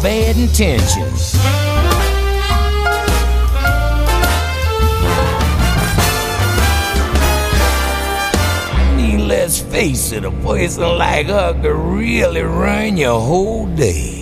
bad intentions. I mean, let's face it, a person like her could really ruin your whole day.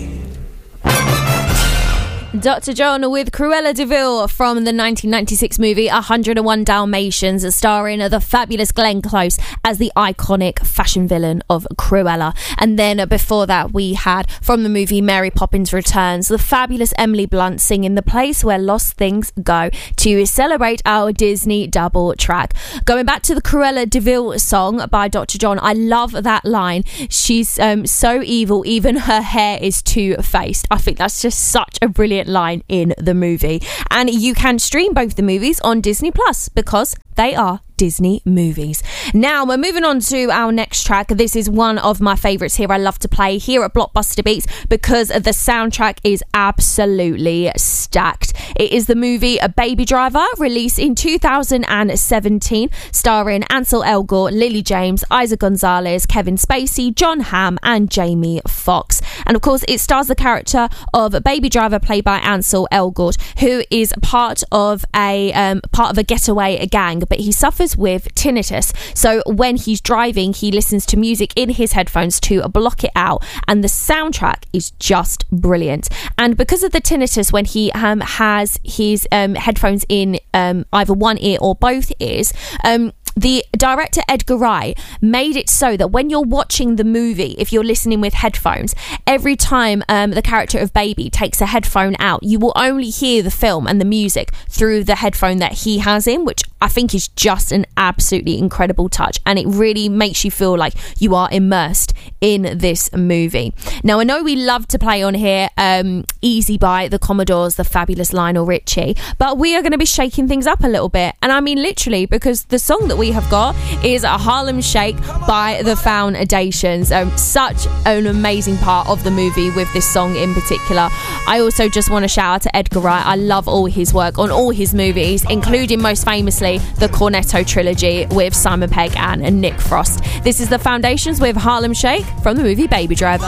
Dr. John with Cruella de Vil from the 1996 movie 101 Dalmatians, starring the fabulous Glenn Close as the iconic fashion villain of Cruella. And then before that, we had from the movie Mary Poppins Returns, the fabulous Emily Blunt singing The Place Where Lost Things Go to celebrate our Disney double track. Going back to the Cruella de Vil song by Dr. John, I love that line. She's so evil, even her hair is two-faced. I think that's just such a brilliant line in the movie. And you can stream both the movies on Disney Plus because they are Disney movies. Now we're moving on to our next track. This is one of my favourites here. I love to play here at Blockbuster Beats because the soundtrack is absolutely stacked. It is the movie A Baby Driver, released in 2017, starring Ansel Elgort, Lily James, Isa Gonzalez, Kevin Spacey, John Hamm and Jamie Foxx. And of course it stars the character of Baby Driver played by Ansel Elgort, who is part of a getaway gang, but he suffers with tinnitus. So when he's driving, he listens to music in his headphones to block it out, and the soundtrack is just brilliant. And because of the tinnitus, when he has his headphones in either one ear or both ears, the director Edgar Wright made it so that when you're watching the movie, if you're listening with headphones, every time the character of Baby takes a headphone out, you will only hear the film and the music through the headphone that he has in, which I think is just an absolutely incredible touch, and it really makes you feel like you are immersed in this movie. Now I know we love to play on here Easy by the Commodores, the fabulous Lionel Richie, but we are going to be shaking things up a little bit, and I mean literally, because the song that we have got is a Harlem Shake by the Foundations. Such an amazing part of the movie with this song in particular. I also just want to shout out to Edgar Wright. I love all his work on all his movies, including most famously the Cornetto trilogy with Simon Pegg and Nick Frost. This is the Foundations with Harlem Shake from the movie Baby Driver.